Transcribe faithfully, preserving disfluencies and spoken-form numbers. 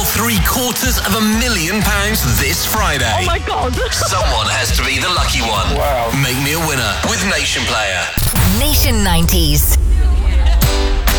three quarters of a million pounds this Friday. Oh my God. Someone has to be the lucky one. Wow. Make me a winner with Nation Player. Nation nineties.